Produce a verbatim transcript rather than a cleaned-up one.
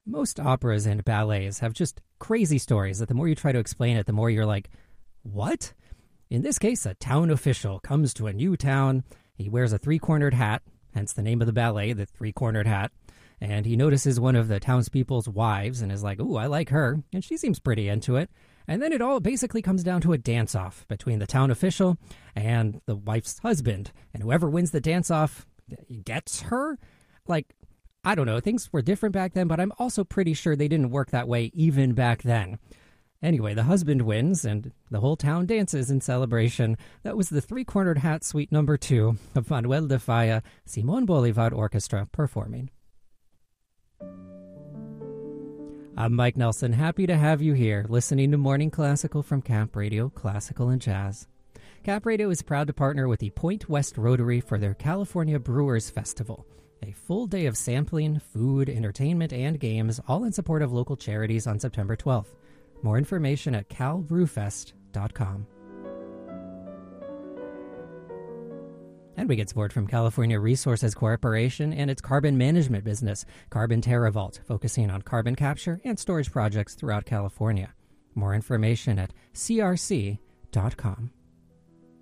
Most operas and ballets have just crazy stories that the more you try to explain it, the more you're like, what? In this case, a town official comes to a new town. He wears a three-cornered hat, hence the name of the ballet, the three-cornered hat. And he notices one of the townspeople's wives and is like, ooh, I like her. And she seems pretty into it. And then it all basically comes down to a dance-off between the town official and the wife's husband. And whoever wins the dance-off gets her. Like, I don't know, things were different back then, but I'm also pretty sure they didn't work that way even back then. Anyway, the husband wins, and the whole town dances in celebration. That was the Three-Cornered Hat Suite number two of Manuel de Falla Simón Bolívar Orchestra performing. I'm Mike Nelson, happy to have you here, listening to Morning Classical from Camp Radio, Classical and Jazz. Camp Radio is proud to partner with the Point West Rotary for their California Brewers Festival, a full day of sampling, food, entertainment, and games, all in support of local charities on September twelfth. More information at cal brew fest dot com. And we get support from California Resources Corporation and its carbon management business, Carbon TerraVault, focusing on carbon capture and storage projects throughout California. More information at c r c dot com.